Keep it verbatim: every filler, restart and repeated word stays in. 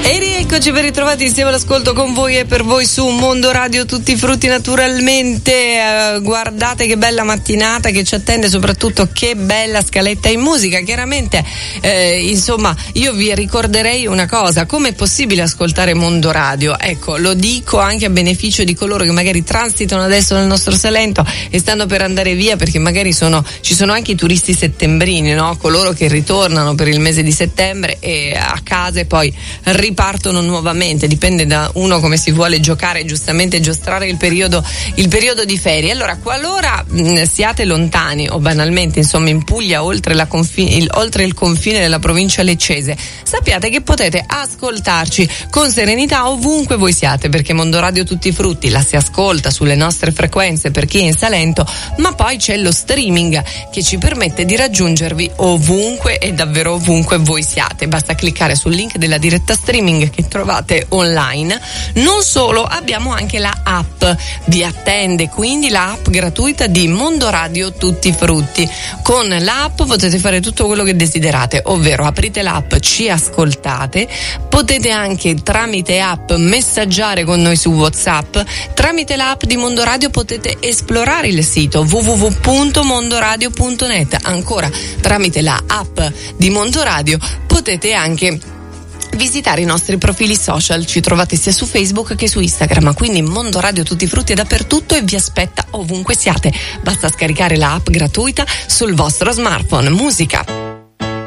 E rieccoci ben ritrovati insieme all'ascolto con voi e per voi su Mondo Radio Tutti Frutti. Naturalmente eh, guardate che bella mattinata che ci attende, soprattutto che bella scaletta in musica. Chiaramente eh, insomma io vi ricorderei una cosa: come è possibile ascoltare Mondo Radio? Ecco, lo dico anche a beneficio di coloro che magari transitano adesso nel nostro Salento e stanno per andare via, perché magari sono ci sono anche i turisti settembrini, no? Coloro che ritornano per il mese di settembre e a casa e poi ripartono nuovamente, dipende da uno come si vuole giocare, giustamente giostrare il periodo il periodo di ferie. Allora, qualora mh, siate lontani o banalmente insomma in Puglia, oltre, la confi- il, oltre il confine della provincia leccese, sappiate che potete ascoltarci con serenità ovunque voi siate, perché Mondo Radio Tutti Frutti la si ascolta sulle nostre frequenze per chi è in Salento, ma poi c'è lo streaming che ci permette di raggiungervi ovunque e davvero ovunque voi siate. Basta cliccare sul link della diretta streaming che trovate online. Non solo, abbiamo anche la app, vi attende quindi la app gratuita di Mondo Radio Tutti Frutti. Con l'app potete fare tutto quello che desiderate, ovvero aprite l'app, ci ascoltate, potete anche tramite app messaggiare con noi su WhatsApp, tramite l'app di Mondo Radio potete esplorare il sito w w w punto mondoradio punto net, ancora tramite la app di Mondo Radio potete anche visitare i nostri profili social, ci trovate sia su Facebook che su Instagram, quindi Mondo Radio Tutti Frutti è dappertutto e vi aspetta ovunque siate. Basta scaricare la app gratuita sul vostro smartphone. Musica.